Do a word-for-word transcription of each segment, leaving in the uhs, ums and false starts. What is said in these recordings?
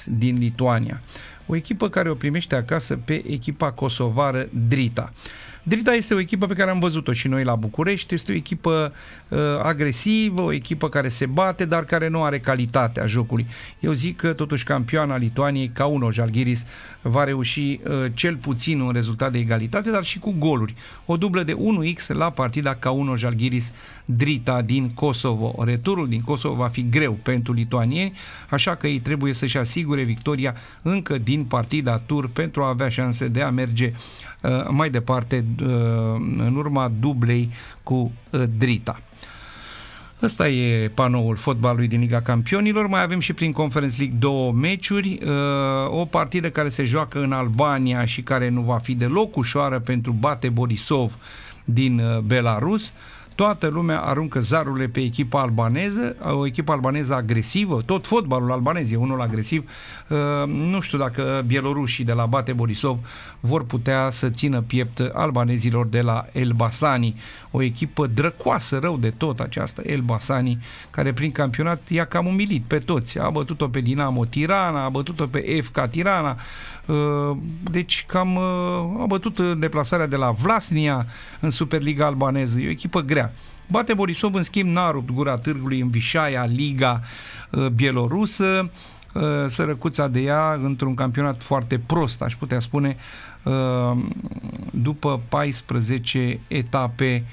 Žalgiris din Lituania. O echipă care o primește acasă pe echipa kosovară Drita. Drita este o echipă pe care am văzut-o și noi la București, este o echipă uh, agresivă, o echipă care se bate, dar care nu are calitatea jocului. Eu zic că totuși campioana Lituaniei, K unu Žalgiris, va reuși uh, cel puțin un rezultat de egalitate, dar și cu goluri. O dublă de unu x la partida K unu Žalgiris Drita din Kosovo. Returul din Kosovo va fi greu pentru lituanieni, așa că ei trebuie să-și asigure victoria încă din partida tur pentru a avea șanse de a merge uh, mai departe uh, în urma dublei cu uh, Drita. Ăsta e panoul fotbalului din Liga Campionilor. Mai avem și prin Conference League două meciuri, uh, o partidă care se joacă în Albania și care nu va fi deloc ușoară pentru Bate Borisov din uh, Belarus. Toată lumea aruncă zarurile pe echipa albaneză, o echipă albaneză agresivă, tot fotbalul albanez e unul agresiv. Nu știu dacă bielorușii de la Bate Borisov vor putea să țină piept albanezilor de la Elbasani, o echipă drăcoasă rău de tot aceasta, Elbasani, care prin campionat i-a cam umilit pe toți. A bătut-o pe Dinamo Tirana, a bătut-o pe F K Tirana, deci cam a bătut deplasarea de la Vlasnia în Superliga albaneză. E o echipă grea. Bate Borisov, în schimb, n-a rupt gura târgului în Vishaia, Liga bielorusă, sărăcuța de ea într-un campionat foarte prost, aș putea spune, după paisprezece etape.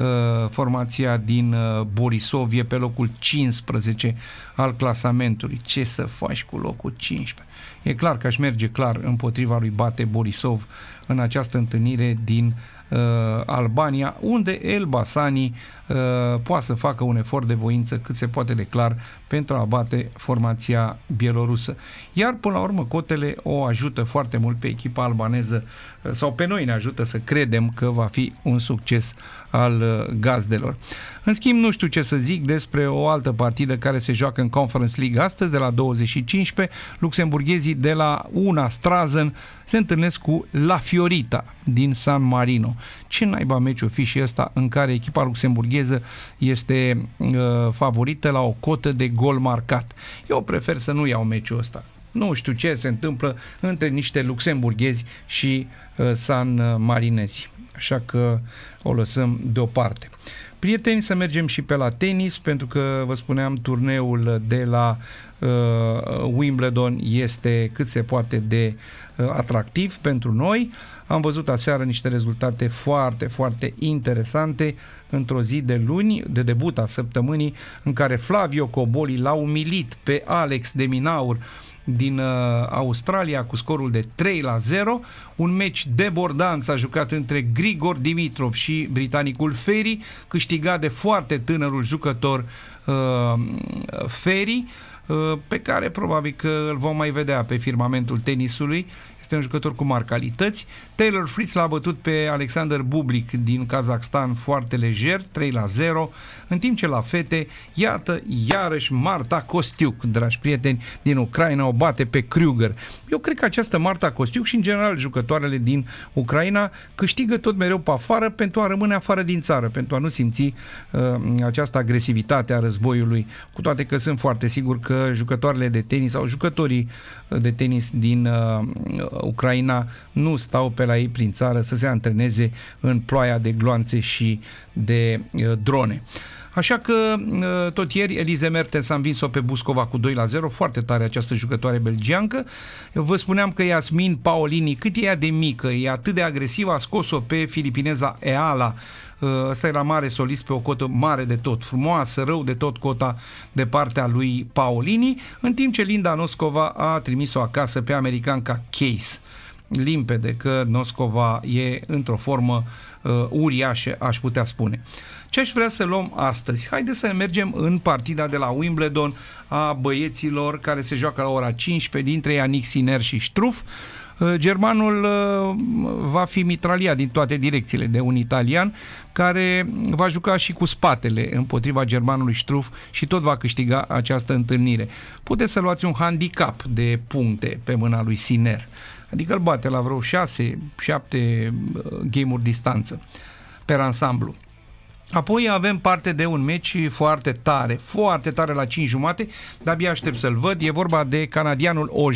Formația din Borisov e pe locul cincisprezece al clasamentului. Ce să faci cu locul cincisprezece? E clar că aș merge clar împotriva lui Bate Borisov în această întâlnire din uh, Albania, unde Elbasani uh, poate să facă un efort de voință cât se poate de clar pentru a bate formația bielorusă. Iar până la urmă cotele o ajută foarte mult pe echipa albaneză, uh, sau pe noi ne ajută să credem că va fi un succes al uh, gazdelor. În schimb, nu știu ce să zic despre o altă partidă care se joacă în Conference League astăzi, de la douăzeci și cinci. Luxemburghezii de la Una Strazen se întâlnesc cu La Fiorita din San Marino. Ce naiba meci o fi și ăsta în care echipa luxemburgheză este uh, favorită la o cotă de gol marcat. Eu prefer să nu iau meciul ăsta. Nu știu ce se întâmplă între niște luxemburghezi și uh, San Marinezi. Așa că o lăsăm deoparte. Prieteni, să mergem și pe la tenis, pentru că, vă spuneam, turneul de la uh, Wimbledon este cât se poate de uh, atractiv pentru noi. Am văzut aseară niște rezultate foarte, foarte interesante într-o zi de luni, de debut a săptămânii, în care Flavio Cobolli l-a umilit pe Alex de Minaur din uh, Australia cu scorul de trei la zero. Un meci debordant s-a jucat între Grigor Dimitrov și britanicul Ferry, câștigat de foarte tânărul jucător uh, Ferry, uh, pe care probabil că îl vom mai vedea pe firmamentul tenisului. Este un jucător cu mari calități. Taylor Fritz l-a bătut pe Alexander Bublik din Kazakhstan foarte lejer, trei la zero, în timp ce la fete, iată, iarăși Marta Kostiuk, dragi prieteni, din Ucraina o bate pe Kruger. Eu cred că această Marta Kostiuk și în general jucătoarele din Ucraina câștigă tot mereu pe afară pentru a rămâne afară din țară, pentru a nu simți uh, această agresivitate a războiului, cu toate că sunt foarte sigur că jucătoarele de tenis sau jucătorii de tenis din uh, Ucraina nu stau pe la ei prin țară să se antreneze în ploaia de gloanțe și de uh, drone. Așa că uh, tot ieri Elise Mertens a învins-o pe Buscova cu doi la zero, foarte tare această jucătoare belgiancă. Eu vă spuneam că Yasmin Paolini, cât e ea de mică, e atât de agresivă, a scos-o pe filipineza Eala. Ăsta era mare solist pe o cotă mare de tot, frumoasă, rău de tot cota de partea lui Paolini, în timp ce Linda Noskova a trimis-o acasă pe americanca Case. Limpede că Noskova e într-o formă uh, uriașă, aș putea spune. Ce aș vrea să luăm astăzi? Haideți să mergem în partida de la Wimbledon a băieților care se joacă la ora cincisprezece, dintre Yannick Sinner și Struff. Germanul va fi mitraliat din toate direcțiile de un italian care va juca și cu spatele împotriva germanului Struff și tot va câștiga această întâlnire. Puteți să luați un handicap de puncte pe mâna lui Sinner, adică îl bate la vreo șase șapte game-uri distanță per ansamblu. Apoi avem parte de un meci foarte tare, foarte tare la cinci jumate, de-abia aștept să-l văd. E vorba de canadianul Oj